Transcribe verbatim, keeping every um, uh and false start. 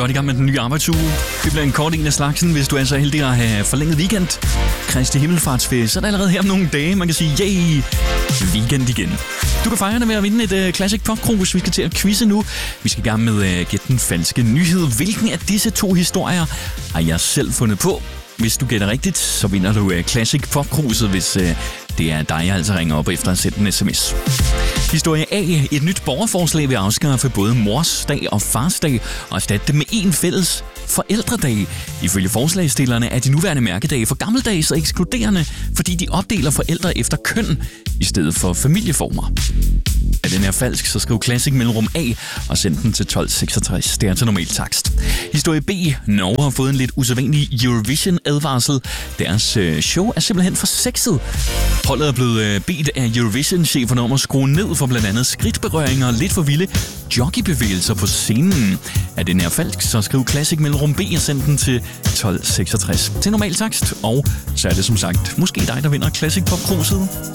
godt i gang med den nye arbejdsuge. Det bliver en kort en af slagsen, hvis du er så heldig at have forlænget weekend. Kristi Himmelfartsfest, så er det allerede her om nogle dage, man kan sige, yay, weekend igen. Du kan fejre det med at vinde et uh, Classic Pop Cruise. Vi skal til at quizze nu. Vi skal i gang med uh, Gæt den falske nyhed. Hvilken af disse to historier har jeg selv fundet på? Hvis du gætter rigtigt, så vinder du uh, Classic Pop Cruiset, hvis uh, det er dig, jeg altså ringer op efter at sætte en sms. Historie A. Et nyt borgerforslag vil afskaffe både mors dag og fars dag og erstatte dem med en fælles forældredag. Ifølge forslagsstillerne er de nuværende mærkedage for gammeldags og ekskluderende, fordi de opdeler forældre efter køn i stedet for familieformer. Er den her falsk, så skriv Classic mellemrum A og send den til tolv seksogtres. Det er til normal takst. Historie B. Norge har fået en lidt usædvanlig Eurovision-advarsel. Deres øh, show er simpelthen for sexet. Holdet er blevet øh, bedt af Eurovision-cheferne om at skrue ned for blandt andet skridtberøringer og lidt for vilde jockeybevægelser på scenen. Er den her falsk, så skriv Classic mellemrum B og send den til tolv seksogtres. Til normal takst. Og så er det som sagt måske dig, der vinder Classic Pop Cruiset.